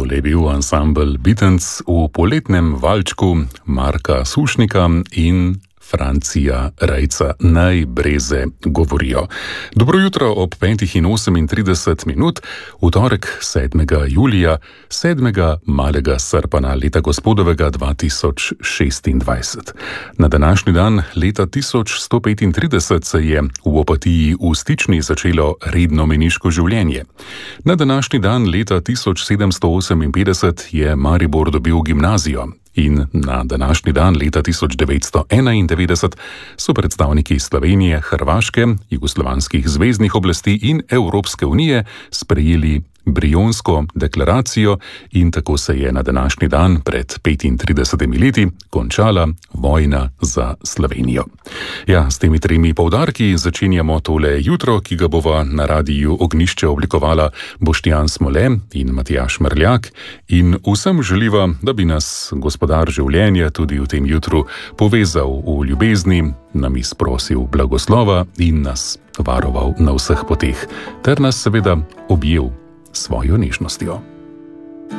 Tole je bil ansambel Bitenc v poletnem valčku Marka Sušnika in Francija Rejca. Naj breze govorijo. Dobro jutro ob 5:38, v torek 7. julija, 7. malega srpana leta gospodovega 2026. Na današnji dan leta 1135 se je v Opatiji v Stični začelo redno meniško življenje. Na današnji dan leta 1758 je Maribor dobil gimnazijo. In na današnji dan leta 1991 so predstavniki Slovenije, Hrvaške, jugoslovanskih zveznih oblasti in Evropske unije sprejeli Brionsko deklaracijo in tako se je na današnji dan pred 35 leti končala vojna za Slovenijo. Ja, s temi tremi poudarki začenjamo tole jutro, ki ga bova na radiju Ognjišče oblikovala Boštjan Smole in Matjaž Mrljak, in vsem želiva, da bi nas gospodar življenja tudi v tem jutru povezal v ljubezni, nam izprosil blagoslova in nas varoval na vseh poteh, ter nas seveda objel svojo nežnostjo.